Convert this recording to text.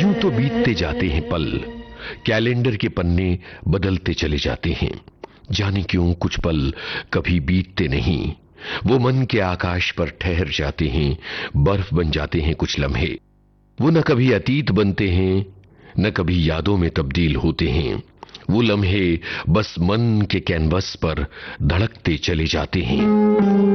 यूं तो बीतते जाते हैं पल, कैलेंडर के पन्ने बदलते चले जाते हैं। जाने क्यों कुछ पल कभी बीतते नहीं, वो मन के आकाश पर ठहर जाते हैं, बर्फ बन जाते हैं कुछ लम्हे। वो न कभी अतीत बनते हैं, न कभी यादों में तब्दील होते हैं। वो लम्हे बस मन के कैनवस पर धड़कते चले जाते हैं।